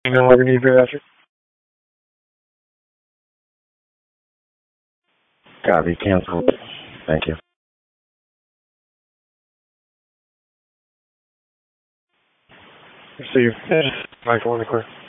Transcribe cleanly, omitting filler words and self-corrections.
Email what you need for after. Copy. Cancel. Thank you. See you. Michael in the clear.